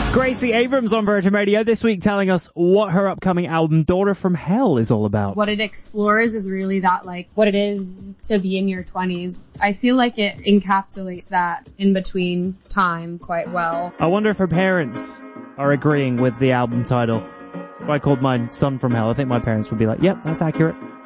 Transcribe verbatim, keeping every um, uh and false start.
Gracie Abrams on Virgin Radio this week telling us what her upcoming album Daughter from Hell is all about. What it explores is really that, like, what it is to be in your twenties. I feel like it encapsulates that in-between time quite well. I wonder if her parents are agreeing with the album title. If I called mine Son from Hell, I think my parents would be like, yep, that's accurate.